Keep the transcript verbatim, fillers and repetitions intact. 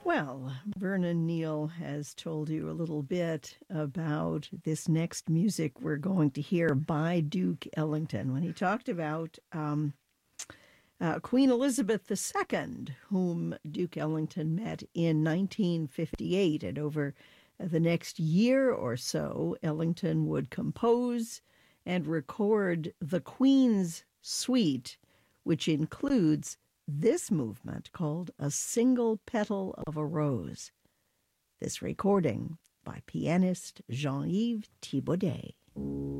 Well, Vernon Neal has told you a little bit about this next music we're going to hear by Duke Ellington when he talked about um, uh, Queen Elizabeth the Second, whom Duke Ellington met in nineteen fifty-eight. And over the next year or so, Ellington would compose and record the Queen's Suite, which includes this movement called A Single Petal of a Rose. This recording by pianist Jean-Yves Thibaudet.